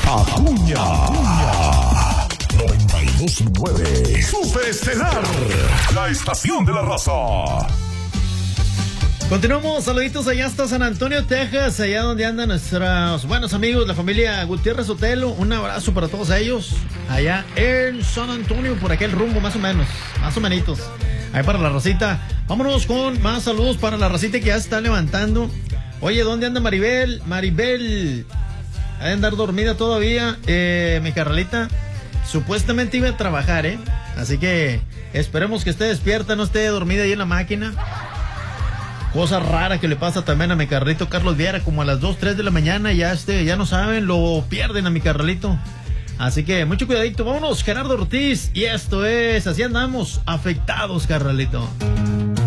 Acuña. 92.9 Super Estelar, la estación de la raza. Continuamos, saluditos allá hasta San Antonio, Texas, allá donde andan nuestros buenos amigos, la familia Gutiérrez Sotelo. Un abrazo para todos ellos, allá en San Antonio, por aquel rumbo más o menos, más o menitos. Ahí para la racita. Vámonos con más saludos para la racita que ya se está levantando. Oye, ¿dónde anda Maribel? Maribel, ha de andar dormida todavía, mi carnalita. Supuestamente iba a trabajar, así que esperemos que esté despierta, no esté dormida ahí en la máquina. Cosa rara que le pasa también a mi carrito Carlos Viera, como a las 2, 3 de la mañana, ya no saben, lo pierden a mi carnalito. Así que mucho cuidadito. Vámonos, Gerardo Ortiz, y esto es Así Andamos, Afectados, carnalito.